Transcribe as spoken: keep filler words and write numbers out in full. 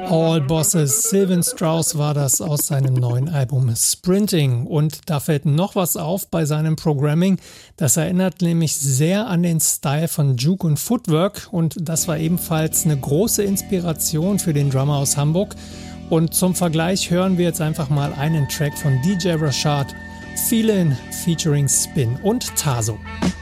All Bosses, Sylvan Strauss war das aus seinem neuen Album Sprinting. Und da fällt noch was auf bei seinem Programming. Das erinnert nämlich sehr an den Style von Juke und Footwork. Und das war ebenfalls eine große Inspiration für den Drummer aus Hamburg. Und zum Vergleich hören wir jetzt einfach mal einen Track von D J Rashad, Feelin' featuring Spin und Tazo.